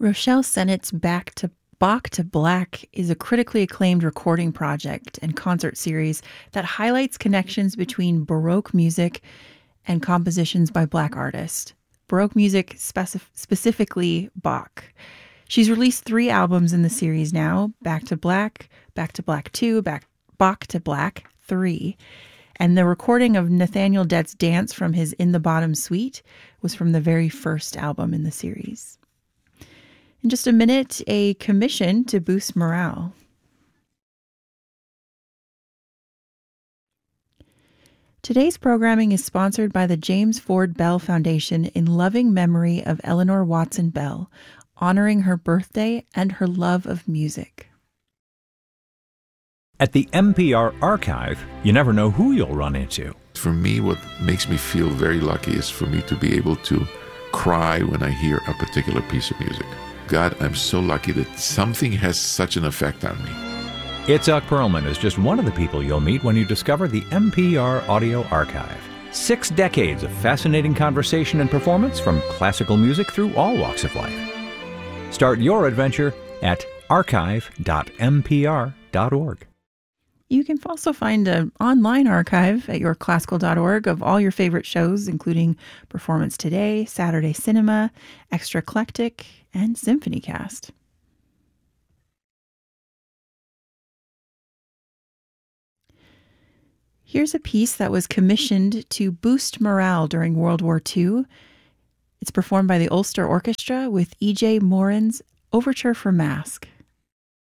Rochelle Sennett's Bach to Black is a critically acclaimed recording project and concert series that highlights connections between Baroque music and compositions by Black artists. Baroque music, specifically Bach. She's released 3 albums in the series now, Back to Black 2, Bach to Black 3. And the recording of Nathaniel Dett's dance from his In the Bottom Suite was from the very first album in the series. In just a minute, a commission to boost morale. Today's programming is sponsored by the James Ford Bell Foundation in loving memory of Eleanor Watson Bell, honoring her birthday and her love of music. At the NPR Archive, you never know who you'll run into. For me, what makes me feel very lucky is for me to be able to cry when I hear a particular piece of music. God, I'm so lucky that something has such an effect on me. Itzhak Perlman is just one of the people you'll meet when you discover the NPR Audio Archive. 6 decades of fascinating conversation and performance from classical music through all walks of life. Start your adventure at archive.npr.org. You can also find an online archive at yourclassical.org of all your favorite shows, including Performance Today, Saturday Cinema, Extra Eclectic, and SymphonyCast. Here's a piece that was commissioned to boost morale during World War II. It's performed by the Ulster Orchestra with E.J. Moran's Overture for Mask.